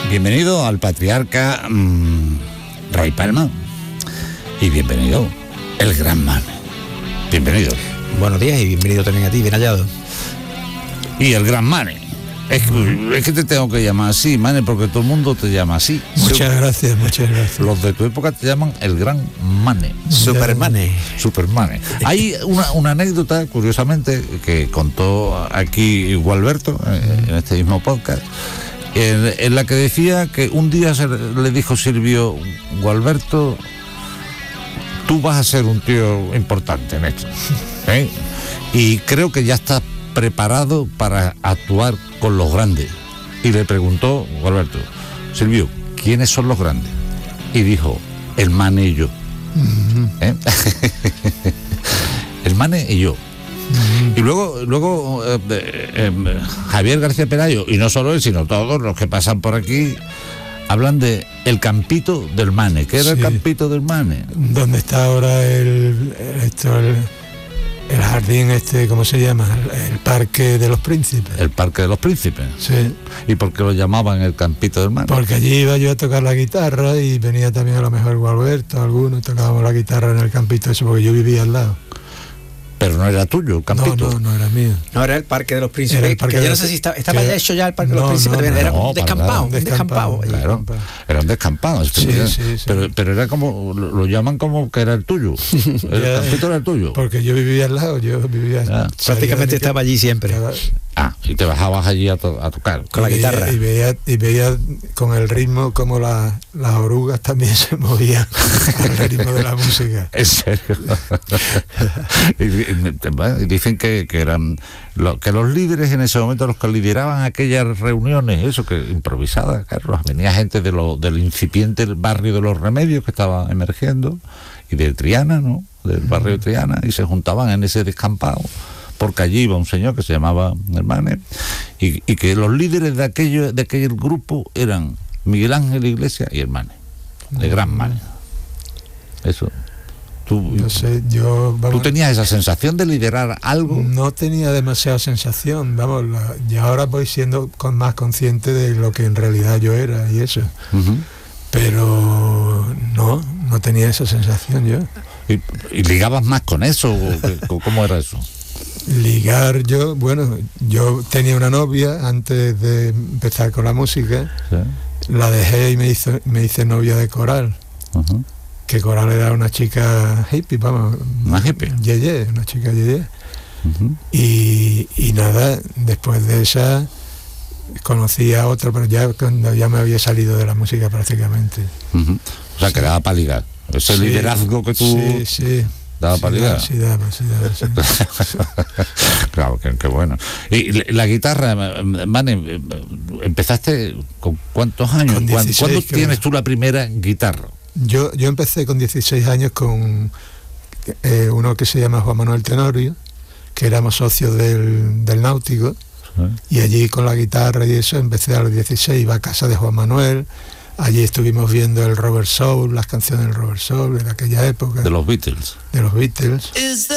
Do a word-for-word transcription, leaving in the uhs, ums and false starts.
Bienvenido al patriarca mmm, Ray Palma. Y bienvenido el gran Mane. Bienvenido. Buenos días y bienvenido también a ti, bien hallado. Y el gran Mane. Es que, es que te tengo que llamar así, Mane, porque todo el mundo te llama así. Muchas gracias, muchas gracias. Los de tu época te llaman el gran Mane. Supermane. Supermane. Hay una, una anécdota, curiosamente, que contó aquí Gualberto, eh, en este mismo podcast, en, en la que decía que un día se le dijo Silvio: Gualberto, tú vas a ser un tío importante en esto, ¿eh? Y creo que ya estás preparado para actuar con los grandes. Y le preguntó Gualberto: Silvio, ¿quiénes son los grandes? Y dijo: el Mane y yo. Uh-huh. ¿Eh? El Mane y yo. Uh-huh. Y luego, luego eh, eh, eh, Javier García Pelayo, y no solo él, sino todos los que pasan por aquí, hablan de el campito del Mane. ¿Qué era sí. el campito del Mane? ¿Dónde está ahora el, el, esto, el, el jardín este, cómo se llama? El, el Parque de los Príncipes. El Parque de los Príncipes. Sí. ¿Y por qué lo llamaban el campito del Mane? Porque allí iba yo a tocar la guitarra y venía también a lo mejor Gualberto, algunos tocábamos la guitarra en el campito ese, porque yo vivía al lado. Pero no era tuyo el campito. No, no, no era mío. No, era el Parque de los Príncipes. Era el parque que de yo no sé si estaba, estaba ya hecho ya el Parque no, de los Príncipes. No, no, era no, un descampado, un descampado. Claro, era un descampado. Sí, sí, sí. Pero, pero era como, lo, lo llaman como que era el tuyo. El ya, campito era el tuyo. Porque yo vivía al lado, yo vivía... Ah, prácticamente estaba allí siempre. Estaba, Ah, y te bajabas allí a, to- a tocar. Con la veía, guitarra. Y veía, y veía con el ritmo como la, las orugas también se movían al ritmo de la música. ¿En serio? y, y, y dicen que, que eran lo, que los líderes en ese momento, los que lideraban aquellas reuniones, eso, que improvisadas, Carlos, venía gente de lo, del incipiente barrio de los Remedios que estaba emergiendo, y de Triana, ¿no? Del barrio de Triana, y se juntaban en ese descampado, porque allí iba un señor que se llamaba el Mane, y, y que los líderes de aquello, de aquel grupo eran Miguel Ángel Iglesias y el Mane, el gran Mane. Eso. Tú, yo sé, yo, vamos, ¿Tú tenías esa sensación de liderar algo? No tenía demasiada sensación, vamos, la, y ahora voy siendo con, más consciente de lo que en realidad yo era y eso. Uh-huh. Pero no, no tenía esa sensación yo. ¿Y, y ligabas más con eso? ¿O cómo era eso? Ligar, yo, bueno, yo tenía una novia antes de empezar con la música, ¿sí? La dejé y me hice, me hice novia de Coral. Uh-huh. Que Coral era una chica hippie, vamos. ¿Una hippie? Yeye, una chica yeye. Uh-huh. Y, y nada, después de esa conocí a otra, pero ya cuando ya me había salido de la música prácticamente. Uh-huh. O sea, sí. Que daba para ligar. Ese sí, liderazgo que tú... Sí, sí. ¿Daba sí, para ligar? Sí, daba, sí, daba, sí. Claro, qué bueno. Y la guitarra, Mane, ¿empezaste con cuántos años? Con dieciséis, ¿Cuándo creo. tienes tú la primera guitarra? Yo, yo empecé con dieciséis años con eh, uno que se llama Juan Manuel Tenorio, que éramos socios del, del Náutico, sí. Y allí con la guitarra y eso empecé a los dieciséis, iba a casa de Juan Manuel. Allí estuvimos viendo el Robert Soul, las canciones del Robert Soul de aquella época. De los Beatles. De los Beatles.